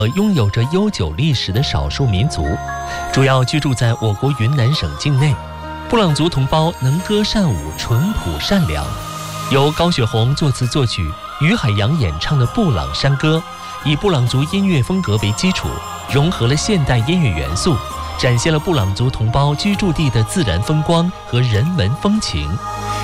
拥有着悠久历史的少数民族，主要居住在我国云南省境内。布朗族同胞能歌善舞，淳朴善良。由高雪红作词作曲，于海洋演唱的《布朗山歌》，以布朗族音乐风格为基础，融合了现代音乐元素，展现了布朗族同胞居住地的自然风光和人文风情，